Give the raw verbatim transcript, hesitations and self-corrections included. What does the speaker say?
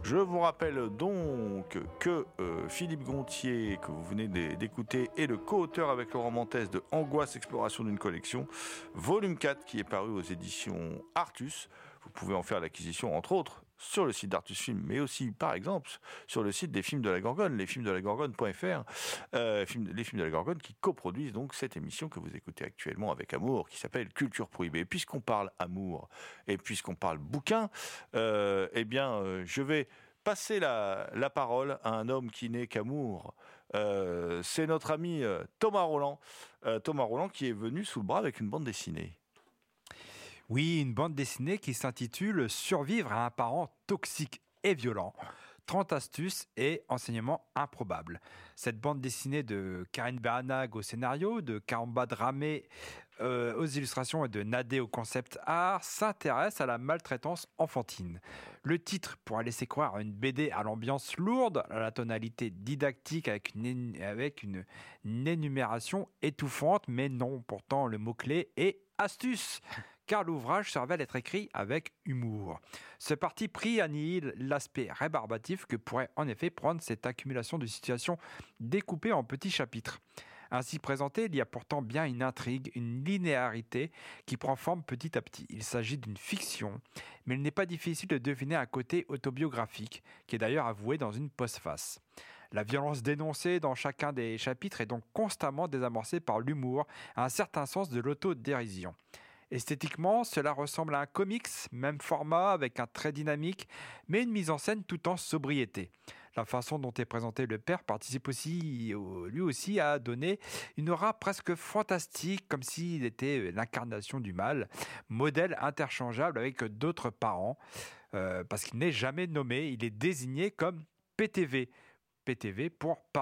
Je vous rappelle donc que euh, Philippe Gontier, que vous venez d'écouter, est le co-auteur avec Laurent Montes de Angoisse, exploration d'une collection, volume quatre, qui est paru aux éditions Artus. Vous pouvez en faire l'acquisition, entre autres, sur le site d'Artus Film, mais aussi, par exemple, sur le site des films de la Gorgone, lesfilmsdelagorgone point f r, euh, les films de la Gorgone qui coproduisent donc cette émission que vous écoutez actuellement avec Amour, qui s'appelle Culture Prohibée. Et puisqu'on parle amour, et puisqu'on parle bouquin, euh, eh bien, euh, je vais passer la, la parole à un homme qui n'est qu'amour. Euh, c'est notre ami euh, Thomas Roland. Euh, Thomas Roland qui est venu sous le bras avec une bande dessinée. Oui, une bande dessinée qui s'intitule « Survivre à un parent toxique et violent ». trente astuces et enseignements improbables. Cette bande dessinée de Karine Beranag au scénario, de Karamba Dramé euh, aux illustrations et de Nadé au concept art s'intéresse à la maltraitance enfantine. Le titre pourrait laisser croire à une B D à l'ambiance lourde, à la tonalité didactique avec une, avec une, une énumération étouffante, mais non, pourtant le mot-clé est « astuce ». Car l'ouvrage se révèle être écrit avec humour. Ce parti pris annihile l'aspect rébarbatif que pourrait en effet prendre cette accumulation de situations découpées en petits chapitres. Ainsi présenté, il y a pourtant bien une intrigue, une linéarité qui prend forme petit à petit. Il s'agit d'une fiction, mais il n'est pas difficile de deviner un côté autobiographique, qui est d'ailleurs avoué dans une postface. La violence dénoncée dans chacun des chapitres est donc constamment désamorcée par l'humour, un certain sens de l'autodérision. Esthétiquement, cela ressemble à un comics, même format, avec un trait dynamique, mais une mise en scène tout en sobriété. La façon dont est présenté le père participe aussi, lui aussi, à donner une aura presque fantastique, comme s'il était l'incarnation du mal, modèle interchangeable avec d'autres parents, euh, parce qu'il n'est jamais nommé, il est désigné comme P T V. P T V pour